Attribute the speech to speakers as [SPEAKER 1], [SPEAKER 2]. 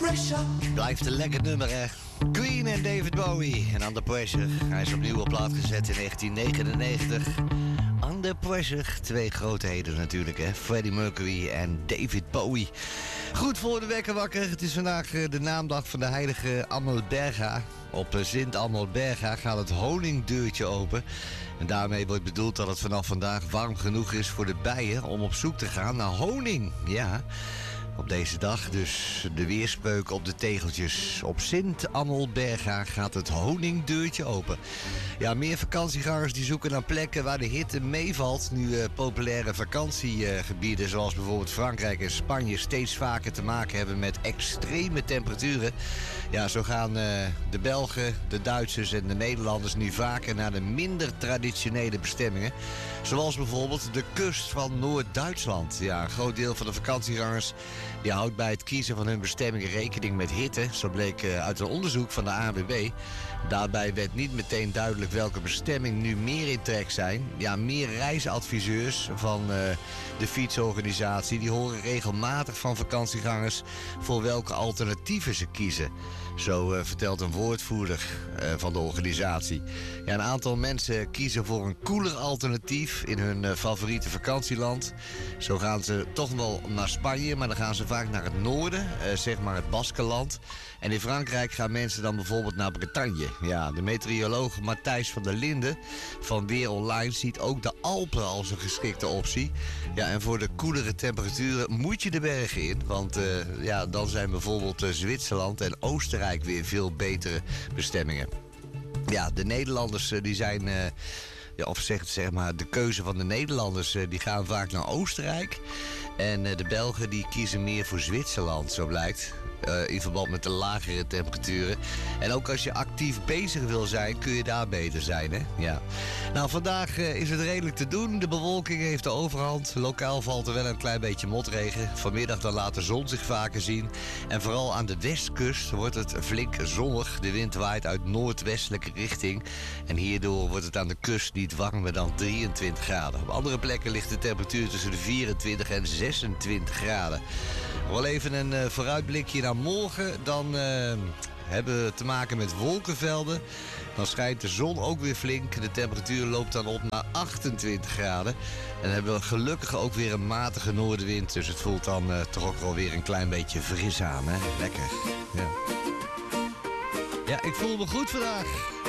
[SPEAKER 1] Blijft een lekker nummer, hè? Queen en David Bowie en Under Pressure. Hij is opnieuw op plaat gezet in 1999. Under Pressure, twee grootheden natuurlijk, hè? Freddie Mercury en David Bowie. Goed voor de wekker wakker. Het is vandaag de naamdag van de heilige Amelberga. Op Sint Amelberga gaat het honingdeurtje open. En daarmee wordt bedoeld dat het vanaf vandaag warm genoeg is voor de bijen om op zoek te gaan naar honing. Ja, op deze dag dus de weerspreuk op de tegeltjes. Op Sint Amelberga gaat het honingdeurtje open. Ja, meer vakantiegangers die zoeken naar plekken waar de hitte meevalt. Nu populaire vakantiegebieden zoals bijvoorbeeld Frankrijk en Spanje steeds vaker te maken hebben met extreme temperaturen. Ja, zo gaan de Belgen, de Duitsers en de Nederlanders nu vaker naar de minder traditionele bestemmingen. Zoals bijvoorbeeld de kust van Noord-Duitsland. Ja, een groot deel van de vakantiegangers die houdt bij het kiezen van hun bestemmingen rekening met hitte. Zo bleek uit een onderzoek van de ANWB. Daarbij werd niet meteen duidelijk welke bestemmingen nu meer in trek zijn. Ja, meer reisadviseurs van de fietsorganisatie die horen regelmatig van vakantiegangers voor welke alternatieven ze kiezen. Zo vertelt een woordvoerder van de organisatie. Ja, een aantal mensen kiezen voor een koeler alternatief in hun favoriete vakantieland. Zo gaan ze toch wel naar Spanje, maar dan gaan ze vaak naar het noorden, zeg maar het Baskenland. En in Frankrijk gaan mensen dan bijvoorbeeld naar Bretagne. Ja, de meteoroloog Matthijs van der Linden van Weer Online ziet ook de Alpen als een geschikte optie. Ja, en voor de koelere temperaturen moet je de bergen in. Want ja, dan zijn bijvoorbeeld Zwitserland en Oostenrijk weer veel betere bestemmingen. Ja, de Nederlanders die zijn... Ja, of zeg maar, de keuze van de Nederlanders die gaan vaak naar Oostenrijk. En de Belgen die kiezen meer voor Zwitserland, zo blijkt. In verband met de lagere temperaturen. En ook als je actief bezig wil zijn, kun je daar beter zijn, hè? Ja. Nou, vandaag is het redelijk te doen. De bewolking heeft de overhand. Lokaal valt er wel een klein beetje motregen. Vanmiddag dan laat de zon zich vaker zien. En vooral aan de westkust wordt het flink zonnig. De wind waait uit noordwestelijke richting. En hierdoor wordt het aan de kust niet warmer dan 23 graden. Op andere plekken ligt de temperatuur tussen de 24 en 26 graden. Wel even een vooruitblikje naar morgen. Dan hebben we te maken met wolkenvelden. Dan schijnt de zon ook weer flink. De temperatuur loopt dan op naar 28 graden. En dan hebben we gelukkig ook weer een matige noordenwind. Dus het voelt dan toch ook wel weer een klein beetje fris aan. Hè? Lekker. Ja. Ja, ik voel me goed vandaag.